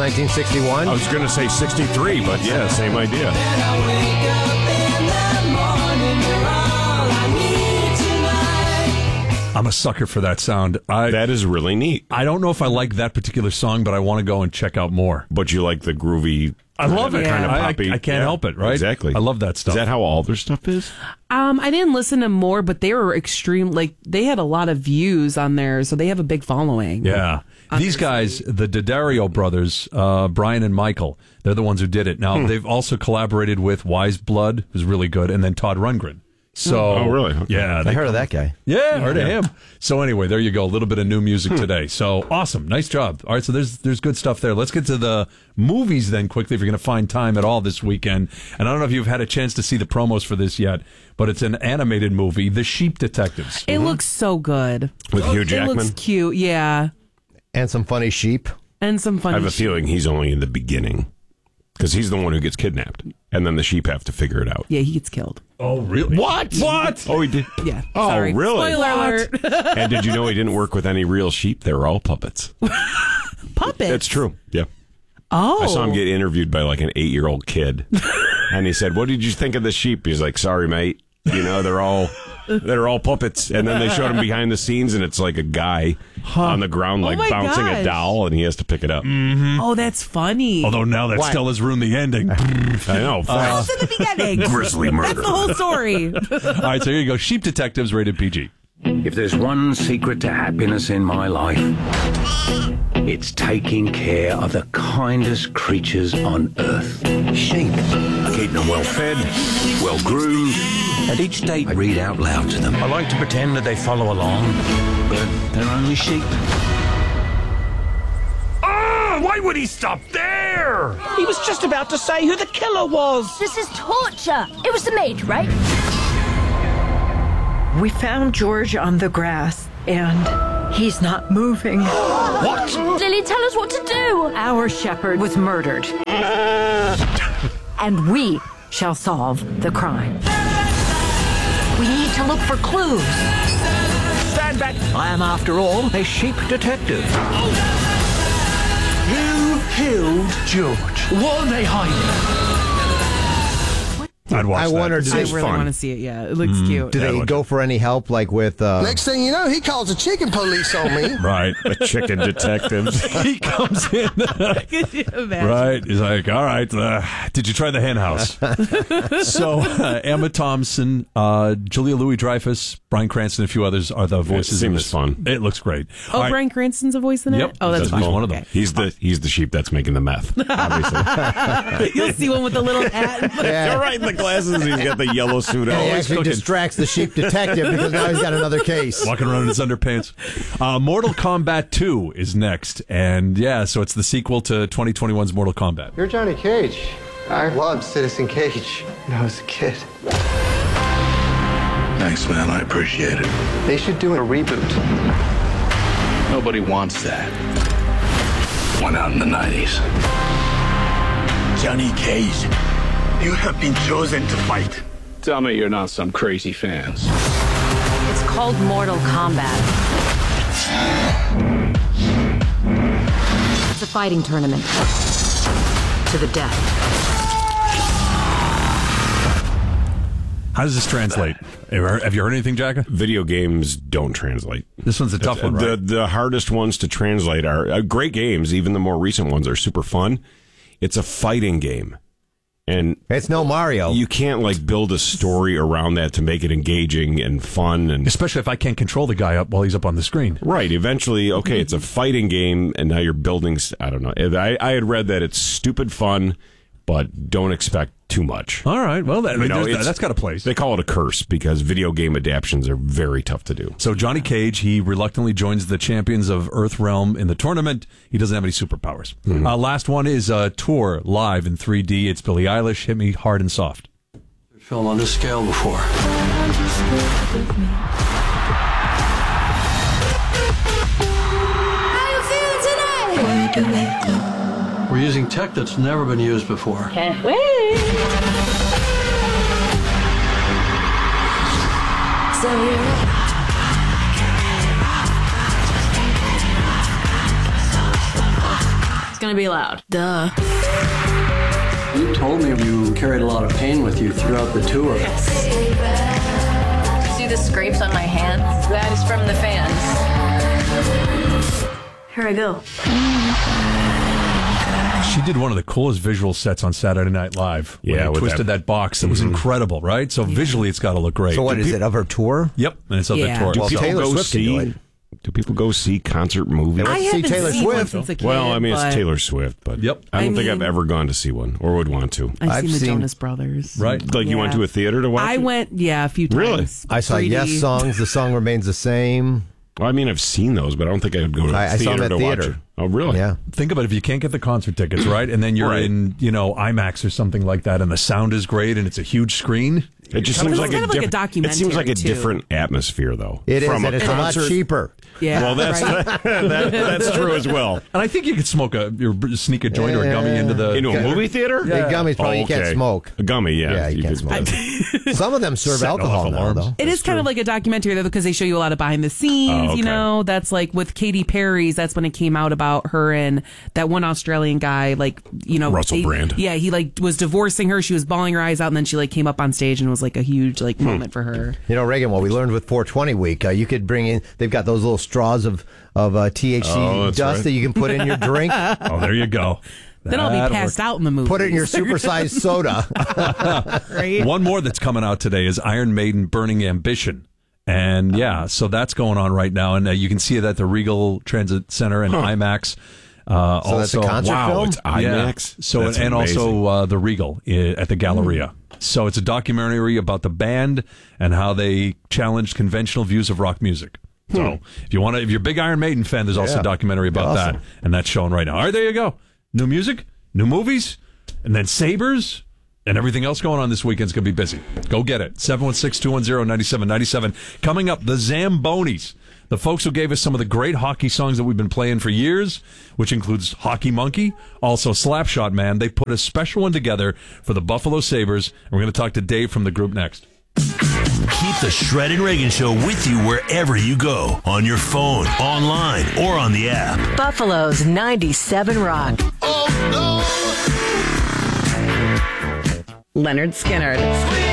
1961? I was going to say 63, but yeah, same idea. I'm a sucker for that sound. That is really neat. I don't know if I like that particular song, but I want to go and check out more. But you like the groovy... I love it. Kind of poppy. I can't help it, right? Exactly. I love that stuff. Is that how all their stuff is? I didn't listen to more, but they were extreme. Like, they had a lot of views on there, so they have a big following. Yeah. These guys, the D'Addario brothers, Brian and Michael, they're the ones who did it. Now, they've also collaborated with Wise Blood, who's really good, and then Todd Rundgren. So, really? Okay. Yeah. I heard of that guy. Yeah, heard of him. So anyway, there you go. A little bit of new music today. So awesome. Nice job. All right, so there's good stuff there. Let's get to the movies then quickly if you're going to find time at all this weekend. And I don't know if you've had a chance to see the promos for this yet, but it's an animated movie, The Sheep Detectives. It looks so good. With Hugh Jackman? It looks cute, yeah. And some funny sheep. And some funny I have a feeling he's only in the beginning because he's the one who gets kidnapped. And then the sheep have to figure it out. Yeah, he gets killed. Oh, really? What? Oh, he did? Yeah. Oh, Sorry. really? Spoiler alert. And did you know he didn't work with any real sheep? They were all puppets. Puppets? It's true. Yeah. Oh. I saw him get interviewed by like an 8-year-old kid. And he said, "What did you think of the sheep?" He's like, "Sorry, mate. You know, they're all puppets." And then they showed him behind the scenes, and it's like a guy on the ground, like my bouncing gosh. a doll, and he has to pick it up. Oh, that's funny. Although now that still has ruined the ending. I know. That's in the beginning. Grisly murder. That's the whole story. All right, so here you go. Sheep Detectives, rated PG. If there's one secret to happiness in my life, it's taking care of the kindest creatures on earth. Sheep. Keeping them well fed, well groomed, and each day I read out loud to them. I like to pretend that they follow along, but they're only sheep. Why would he stop there? He was just about to say who the killer was. This is torture. It was the maid, right? We found George on the grass, and he's not moving. What? Lily, tell us what to do. Our shepherd was murdered. And we shall solve the crime. We need to look for clues. Stand back. I am, after all, a sheep detective. You killed George. What are they hiding? I'd watch I that. wonder, I really want to see it, yeah. It looks cute. do they go for any help, like with... Next thing you know, he calls the chicken police on me. Right. The chicken detectives. He comes in. Could you imagine? Right. He's like, all right, did you try the hen house? So, Emma Thompson, Julia Louis-Dreyfus, Bryan Cranston, and a few others are the voices in seems this. fun. It looks great. Oh, All right. Bryan Cranston's a voice in it? Yep. Oh, that's He's fine. one of them. He's the sheep that's making the meth, obviously. You'll see one with a little hat. You're right in the glasses. He's got the yellow suit on. he Always actually cooking. distracts the sheep detective because now he's got another case. Walking around in his underpants. Mortal Kombat 2 is next. And yeah, so it's the sequel to 2021's Mortal Kombat. You're Johnny Cage. I loved Citizen Cage when I was a kid. Thanks, man. I appreciate it. They should do a reboot. Nobody wants that. Went out in the 90s. Johnny Cage, you have been chosen to fight. Tell me you're not some crazy fans. It's called Mortal Kombat. It's a fighting tournament. To the death. How does this translate? Have you heard anything, Jacka? Video games don't translate. This one's a tough one, right? The hardest ones to translate are great games. Even the more recent ones are super fun. It's a fighting game. And it's no Mario. You can't like build a story around that to make it engaging and fun, and especially if I can't control the guy up while he's up on the screen. Right. Eventually, okay, it's a fighting game, and now you're building. I don't know. I had read that it's stupid fun, but don't expect too much. All right. Well, that's got a place. They call it a curse because video game adaptions are very tough to do. So Johnny Cage, he reluctantly joins the champions of Earthrealm in the tournament. He doesn't have any superpowers. Mm-hmm. Last one is a tour live in 3D. It's Billie Eilish, Hit Me Hard and Soft. Film on this scale before. How you feeling tonight? We're using tech that's never been used before. Can't wait. So gonna be loud. Duh. You told me you carried a lot of pain with you throughout the tour. See the scrapes on my hands? That is from the fans. Here I go. She did one of the coolest visual sets on Saturday Night Live. When Yeah, they with twisted that box. It was incredible, right? So visually, it's got to look great. So what is it, of her tour? Yep, and it's of the tour. Do Well, people Taylor go Swift can do see? it. Do people go see concert movies? I see haven't Taylor seen one Swift. since a kid. Well, I mean, but it's Taylor Swift, but Yep. I don't I think I've mean- ever gone to see one or would want to. I've I've seen the seen- Jonas Brothers. Right. Like you went Yeah. to a theater to watch I it? went, a few times. Really? I saw 3D. Yes songs. The song remains the same. Well, I mean, I've seen those, but I don't think I would go to a I saw theater them at to watch theater. it. Oh, really? Yeah. Think about it, if you can't get the concert tickets, right? And then you're Right. in, IMAX or something like that, and the sound is great, and it's a huge screen. It just It's seems like kind of like a It seems documentary, like a too. different atmosphere, though. It is, From and it's a lot concert- cheaper. Yeah. Well, that's right. that's true as well. And I think you could sneak a joint or a gummy into the... Into a movie theater? Big gummies probably you can't smoke. A gummy, yeah. Yeah, you can't could- smoke. Some of them serve Setting alcohol off now, alarms. though. It is kind of like a documentary, though, because they show you a lot of behind the scenes, Oh, okay. That's like with Katy Perry's, that's when it came out about her and that one Australian guy, Russell Brand. Yeah, he was divorcing her. She was bawling her eyes out, and then she came up on stage and was like a huge moment for her. Reagan, what we learned with 420 week, you could bring in, they've got those little straws of THC Oh, dust that's right. that you can put in your drink. Oh, there you go. Then I'll be That'll passed work. out in the movie. Put it in your supersized soda. Right? One more that's coming out today is Iron Maiden Burning Ambition. And so that's going on right now. And you can see it at the Regal Transit Center and IMAX. So that's a concert Wow, film? it's IMAX? So That's and amazing. also the Regal at the Galleria. So it's a documentary about the band and how they challenged conventional views of rock music. So if you're a big Iron Maiden fan, there's also Yeah. a documentary about Awesome. that, and that's showing right now. All right, there you go. New music, new movies, and then Sabres. And everything else going on this weekend's going to be busy. Go get it. 716-210-9797. Coming up, the Zambonis. The folks who gave us some of the great hockey songs that we've been playing for years, which includes Hockey Monkey, also Slapshot Man. They put a special one together for the Buffalo Sabres. And we're going to talk to Dave from the group next. Keep the Shred and Reagan Show with you wherever you go. On your phone, online, or on the app. Buffalo's 97 Rock. Leonard Skinner.